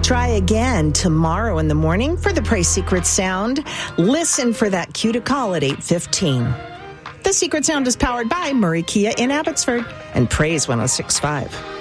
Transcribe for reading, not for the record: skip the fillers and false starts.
Try again tomorrow in the morning for the Praise Secret Sound. Listen for that cue to call at 8:15. The Secret Sound is powered by Murray Kia in Abbotsford and Praise 106.5.